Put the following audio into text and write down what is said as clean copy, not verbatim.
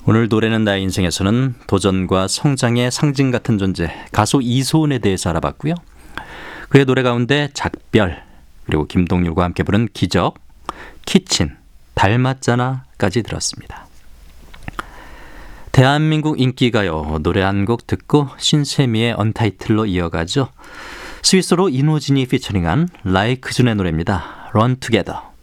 오늘 노래는 나의 인생에서는 도전과 성장의 상징 같은 존재 가수 이소은에 대해서 알아봤고요. 그의 노래 가운데 작별, 그리고 김동률과 함께 부른 기적, 키친, 닮았잖아까지 들었습니다. 대한민국 인기가요, 노래 한 곡 듣고 신세미의 언타이틀로 이어가죠. 스위스로 이노진이 피처링한 라이크 준의 노래입니다. Run Together.